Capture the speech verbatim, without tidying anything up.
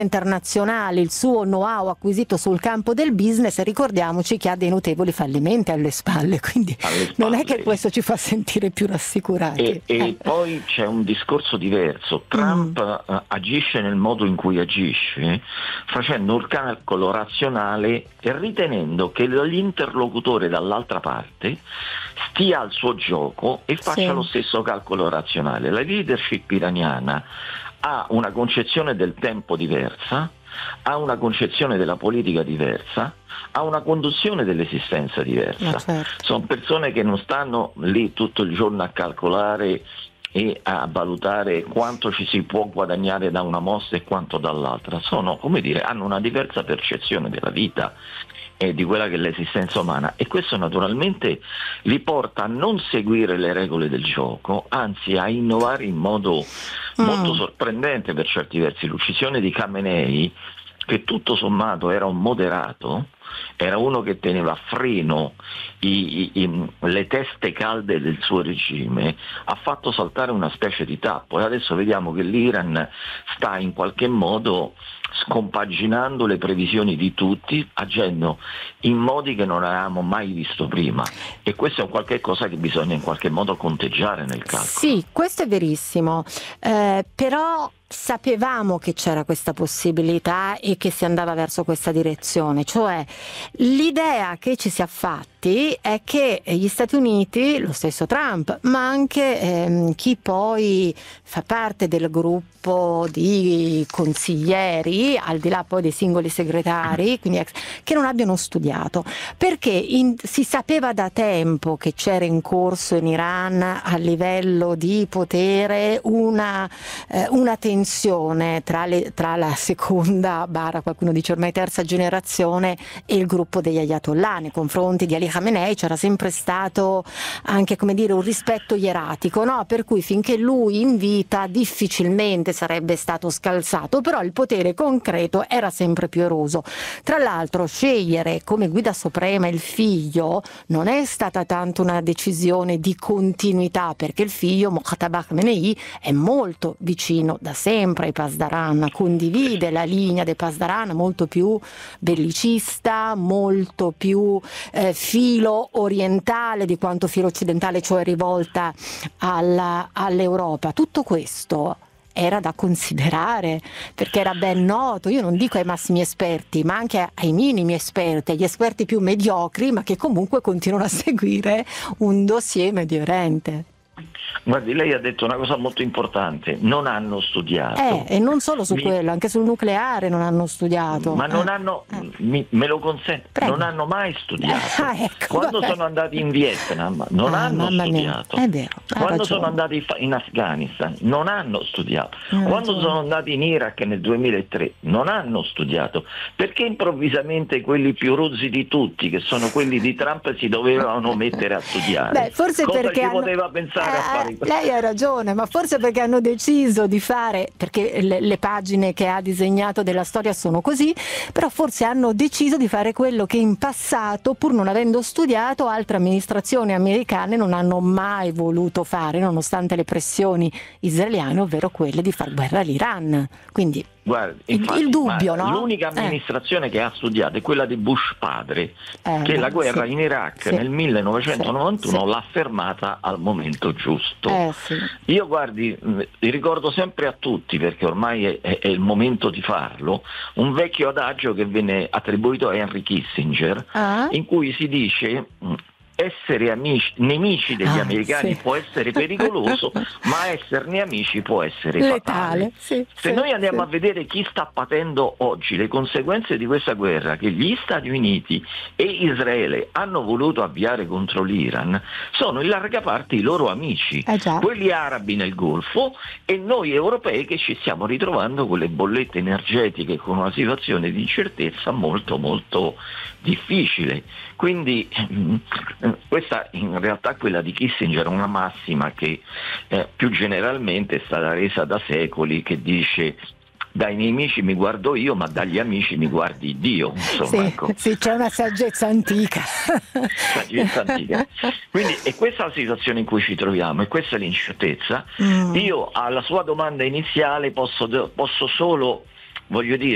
internazionale, il suo know-how acquisito sul campo del business, e ricordiamoci che ha dei notevoli fallimenti alle spalle, quindi alle spalle. Non è che questo ci fa sentire più rassicurati. E, e eh. poi c'è un discorso diverso. Trump mm. uh, agisce nel modo in cui agisce, facendo un calcolo razionale e ritenendo che l'interlocutore dall'altra parte stia al suo gioco e faccia sì. lo stesso calcolo razionale. La leadership iraniana ha una concezione del tempo diversa, ha una concezione della politica diversa, ha una conduzione dell'esistenza diversa. Certo. Sono persone che non stanno lì tutto il giorno a calcolare e a valutare quanto ci si può guadagnare da una mossa e quanto dall'altra. Sono, come dire, hanno una diversa percezione della vita e di quella che è l'esistenza umana, e questo naturalmente li porta a non seguire le regole del gioco, anzi a innovare in modo mm. molto sorprendente per certi versi. L'uccisione di Khamenei, che tutto sommato era un moderato, era uno che teneva a freno i, i, i, le teste calde del suo regime, ha fatto saltare una specie di tappo, e adesso vediamo che l'Iran sta in qualche modo scompaginando le previsioni di tutti, agendo in modi che non avevamo mai visto prima, e questo è un qualche cosa che bisogna in qualche modo conteggiare nel calcolo. Sì, questo è verissimo, eh, però sapevamo che c'era questa possibilità e che si andava verso questa direzione, cioè l'idea che ci si è fatti è che gli Stati Uniti, lo stesso Trump, ma anche ehm, chi poi fa parte del gruppo di consiglieri, al di là poi dei singoli segretari, quindi ex, che non abbiano studiato, perché in, si sapeva da tempo che c'era in corso in Iran a livello di potere una, eh, una tensione tra, le, tra la seconda barra, qualcuno dice ormai terza generazione, e il gruppo degli Ayatollah. Nei confronti di Ali Khamenei c'era sempre stato anche, come dire, un rispetto ieratico, no? Per cui finché lui in vita difficilmente sarebbe stato scalzato, però il potere concreto era sempre più eroso. Tra l'altro scegliere come guida suprema il figlio non è stata tanto una decisione di continuità, perché il figlio Mojtaba Khamenei è molto vicino da sempre ai Pasdaran, condivide la linea dei Pasdaran, molto più bellicista, molto più eh, filo orientale di quanto filo occidentale, cioè rivolta alla, all'Europa. Tutto questo era da considerare, perché era ben noto, io non dico ai massimi esperti, ma anche ai minimi esperti, agli esperti più mediocri, ma che comunque continuano a seguire un dossier Medio Oriente. Guardi, lei ha detto una cosa molto importante: non hanno studiato. Eh, e non solo su mi... quello, anche sul nucleare non hanno studiato. Ma non eh. hanno, eh. mi, me lo consente, Prego. non hanno mai studiato. Ah, ecco, Quando vabbè. sono andati in Vietnam non ah, hanno studiato. È vero, Quando ragione. sono andati in Afghanistan non hanno studiato. Ha Quando ragione. sono andati in Iraq nel duemilatré non hanno studiato. Perché improvvisamente quelli più rozzi di tutti, che sono quelli di Trump, si dovevano mettere a studiare? Beh, forse Cosa perché ci hanno... poteva pensare eh, a fare? Lei ha ragione, ma forse perché hanno deciso di fare, perché le, le pagine che ha disegnato della storia sono così, però forse hanno deciso di fare quello che in passato, pur non avendo studiato, altre amministrazioni americane non hanno mai voluto fare, nonostante le pressioni israeliane, ovvero quelle di far guerra all'Iran. Quindi Guardi, il, infatti, il dubbio, no? L'unica amministrazione eh. che ha studiato è quella di Bush padre, eh, che beh, la guerra sì. in Iraq sì. nel millenovecentonovantuno sì. l'ha fermata al momento giusto. Eh, sì. Io, guardi, ricordo sempre a tutti, perché ormai è, è, è il momento di farlo, un vecchio adagio che venne attribuito a Henry Kissinger, ah. in cui si dice: essere amici, nemici degli ah, americani sì. può essere pericoloso, ma esserne amici può essere letale. fatale. Sì, Se sì, noi andiamo sì. a vedere chi sta patendo oggi le conseguenze di questa guerra che gli Stati Uniti e Israele hanno voluto avviare contro l'Iran, sono in larga parte i loro amici, eh già. quelli arabi nel Golfo, e noi europei che ci stiamo ritrovando con le bollette energetiche, con una situazione di incertezza molto molto difficile. Quindi questa in realtà, quella di Kissinger, è una massima che eh, più generalmente è stata resa da secoli, che dice: dai nemici mi guardo io, ma dagli amici mi guardi Dio. Insomma, sì, ecco. sì, c'è una saggezza antica. saggezza antica. Quindi è questa la situazione in cui ci troviamo, e questa è l'incertezza. Mm. Io alla sua domanda iniziale posso, posso solo, voglio dire,